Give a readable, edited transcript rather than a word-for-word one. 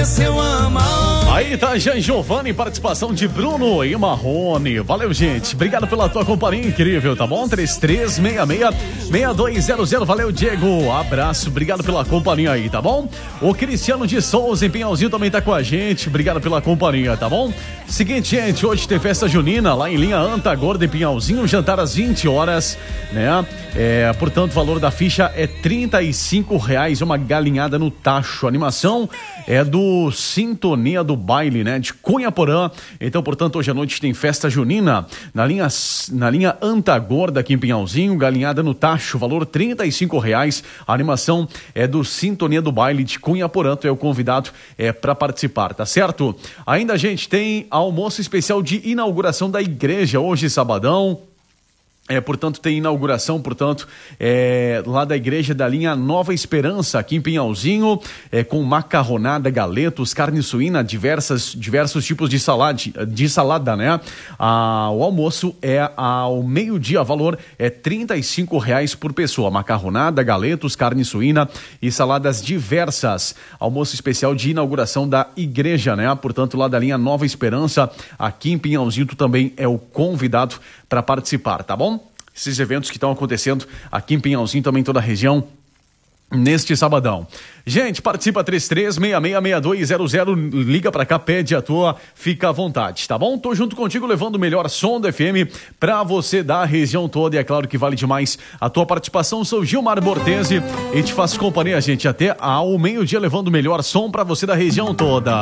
seu amor. Aí tá Jean Giovanni, participação de Bruno e Marrone. Valeu, gente. Obrigado pela tua companhia incrível, tá bom? 3366-6200. Valeu, Diego. Abraço. Obrigado pela companhia aí, tá bom? O Cristiano de Souza em Pinhalzinho também tá com a gente. Obrigado pela companhia, tá bom? Seguinte, gente, hoje tem festa junina lá em linha Anta Gorda em Pinhalzinho, jantar às 20 horas, né? Portanto, o valor da ficha é R$35, uma galinhada no tacho. A animação é do Sintonia do Baile, né? De Cunha Porã. Então, portanto, hoje à noite tem festa junina na linha Anta Gorda aqui em Pinhalzinho, galinhada no tacho, valor R$35. A animação é do Sintonia do Baile de Cunha Porã. Tu é o convidado para participar, tá certo? Ainda, gente, tem almoço especial de inauguração da igreja hoje, sabadão. Portanto, tem inauguração, lá da igreja da linha Nova Esperança, aqui em Pinhalzinho, com macarronada, galetos, carne suína, diversos tipos de salada, né? O almoço é ao meio-dia, o valor é R$35 por pessoa, macarronada, galetos, carne suína e saladas diversas. Almoço especial de inauguração da igreja, né? Portanto, lá da linha Nova Esperança, aqui em Pinhalzinho, tu também é o convidado para participar, tá bom? Esses eventos que estão acontecendo aqui em Pinhalzinho, também em toda a região, neste sabadão. Gente, participa 33666200, liga pra cá, pede a tua, fica à vontade, tá bom? Tô junto contigo levando o melhor som do FM pra você da região toda, e é claro que vale demais a tua participação. Sou Gilmar Bortese e te faço companhia, gente, até ao meio-dia levando o melhor som pra você da região toda.